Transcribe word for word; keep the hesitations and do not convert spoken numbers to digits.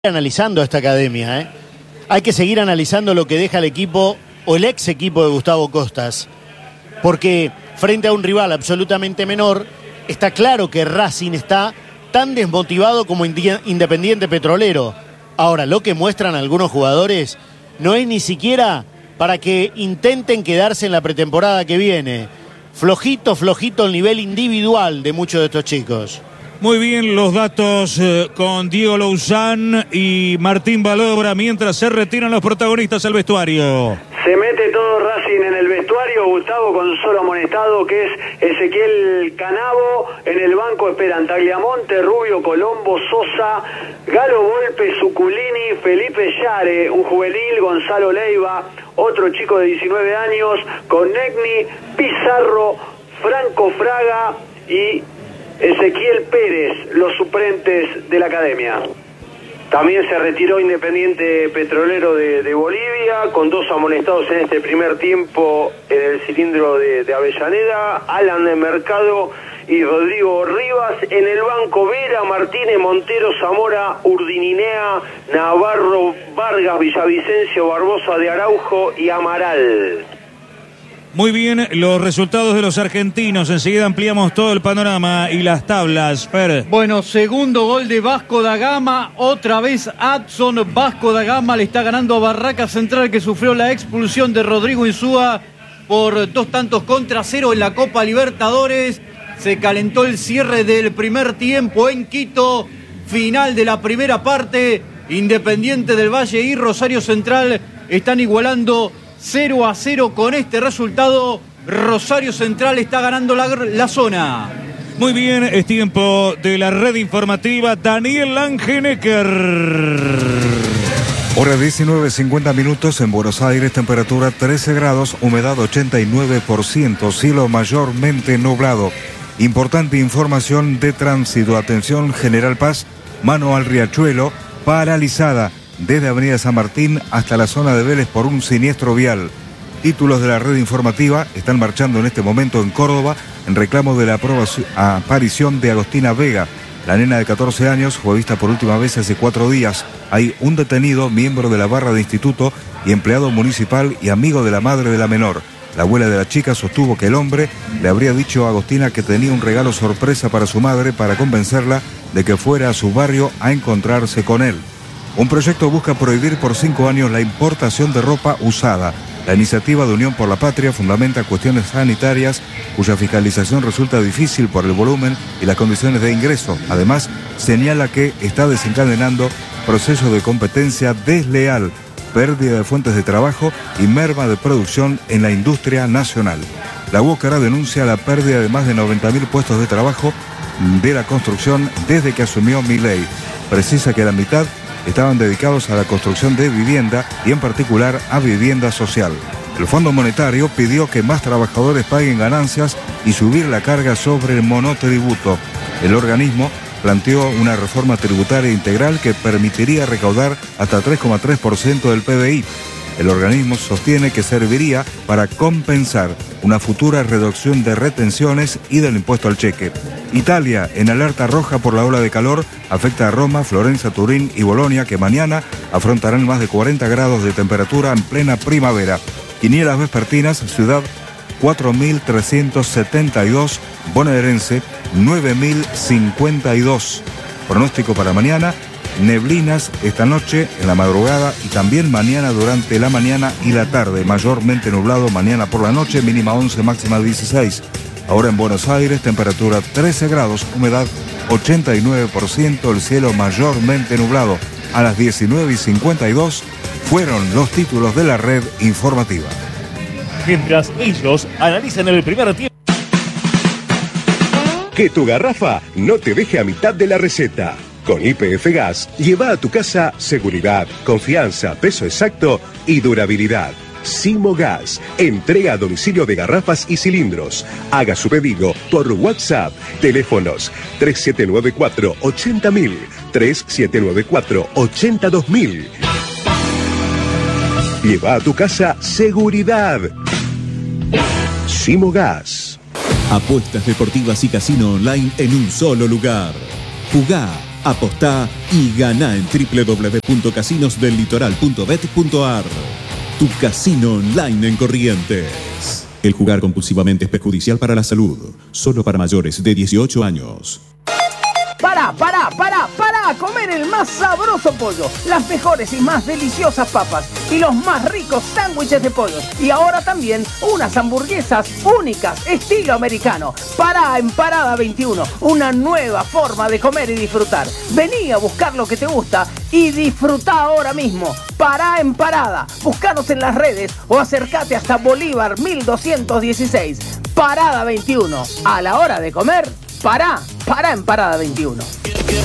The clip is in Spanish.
Analizando esta academia, ¿eh? Hay que seguir analizando lo que deja el equipo o el ex equipo de Gustavo Costas, porque frente a un rival absolutamente menor, está claro que Racing está tan desmotivado como Independiente Petrolero. Ahora, lo que muestran algunos jugadores no es ni siquiera para que intenten quedarse en la pretemporada que viene. Flojito, flojito el nivel individual de muchos de estos chicos. Muy bien, los datos eh, con Diego Louzán y Martín Balobra mientras se retiran los protagonistas al vestuario. Se mete todo Racing en el vestuario, Gustavo con solo amonestado que es Ezequiel Canavo. En el banco esperan Tagliamonte, Rubio, Colombo, Sosa, Galo Volpe, Suculini, Felipe Yare, un juvenil, Gonzalo Leiva, otro chico de diecinueve años, Conegni, Pizarro, Franco Fraga y Ezequiel Pérez, los suplentes de la academia. También se retiró Independiente Petrolero de, de Bolivia, con dos amonestados en este primer tiempo en el cilindro de, de Avellaneda, Alan de Mercado y Rodrigo Rivas. En el banco Vera, Martínez, Montero, Zamora, Urdininea, Navarro, Vargas, Villavicencio, Barbosa de Araujo y Amaral. Muy bien, los resultados de los argentinos. Enseguida ampliamos todo el panorama y las tablas. Fer. Bueno, segundo gol de Vasco da Gama. Otra vez Adson. Vasco da Gama le está ganando a Barraca Central, que sufrió la expulsión de Rodrigo Insúa por dos tantos contra cero en la Copa Libertadores. Se calentó el cierre del primer tiempo en Quito. Final de la primera parte. Independiente del Valle y Rosario Central están igualando cero a cero con este resultado. Rosario Central está ganando la, la zona. Muy bien, es tiempo de la red informativa. Daniel Langenecker. Hora diecinueve, cincuenta minutos en Buenos Aires, temperatura trece grados, humedad ochenta y nueve por ciento, cielo mayormente nublado. Importante información de tránsito. Atención, General Paz, mano al riachuelo, paralizada desde Avenida San Martín hasta la zona de Vélez por un siniestro vial. Títulos de la red informativa están marchando en este momento en Córdoba en reclamo de la aparición de Agostina Vega. La nena de catorce años fue vista por última vez hace cuatro días. Hay un detenido, miembro de la barra de instituto y empleado municipal y amigo de la madre de la menor. La abuela de la chica sostuvo que el hombre le habría dicho a Agostina que tenía un regalo sorpresa para su madre para convencerla de que fuera a su barrio a encontrarse con él. Un proyecto busca prohibir por cinco años la importación de ropa usada. La iniciativa de Unión por la Patria fundamenta cuestiones sanitarias cuya fiscalización resulta difícil por el volumen y las condiciones de ingreso. Además, señala que está desencadenando procesos de competencia desleal, pérdida de fuentes de trabajo y merma de producción en la industria nacional. La UOCRA denuncia la pérdida de más de noventa mil puestos de trabajo de la construcción desde que asumió Milei. Precisa que la mitad estaban dedicados a la construcción de vivienda y en particular a vivienda social. El Fondo Monetario pidió que más trabajadores paguen ganancias y subir la carga sobre el monotributo. El organismo planteó una reforma tributaria integral que permitiría recaudar hasta tres coma tres por ciento del P B I. El organismo sostiene que serviría para compensar una futura reducción de retenciones y del impuesto al cheque. Italia, en alerta roja por la ola de calor, afecta a Roma, Florencia, Turín y Bolonia, que mañana afrontarán más de cuarenta grados de temperatura en plena primavera. Quinielas vespertinas, ciudad cuatro mil trescientos setenta y dos, bonaerense nueve mil cincuenta y dos. Pronóstico para mañana: neblinas esta noche, en la madrugada y también mañana durante la mañana y la tarde. Mayormente nublado mañana por la noche, mínima once, máxima dieciséis. Ahora en Buenos Aires, temperatura trece grados, humedad ochenta y nueve por ciento, el cielo mayormente nublado. A las diecinueve y cincuenta y dos fueron los títulos de la red informativa. Mientras ellos analizan el primer tiempo. Que tu garrafa no te deje a mitad de la receta. Con Y P F Gas, lleva a tu casa seguridad, confianza, peso exacto y durabilidad. Simo Gas, entrega a domicilio de garrafas y cilindros. Haga su pedido por WhatsApp. Teléfonos tres siete nueve cuatro, ochenta mil, tres siete nueve cuatro, ochenta dos mil. Lleva a tu casa seguridad. Simo Gas. Apuestas deportivas y casino online en un solo lugar. Jugá, Apostá y ganá en doble u doble u doble u punto casinos del litoral punto bet punto a r. Tu casino online en Corrientes. El jugar compulsivamente es perjudicial para la salud. Solo para mayores de dieciocho años. Pará, pará, pará, pará a comer el más sabroso pollo, las mejores y más deliciosas papas y los más ricos sándwiches de pollo. Y ahora también unas hamburguesas únicas, estilo americano. Pará en Parada veintiuno, una nueva forma de comer y disfrutar. Vení a buscar lo que te gusta y disfrutá ahora mismo. Pará en Parada, búscanos en las redes o acércate hasta Bolívar mil doscientos dieciséis. Parada veintiuno, a la hora de comer, pará, pará en Parada veintiuno.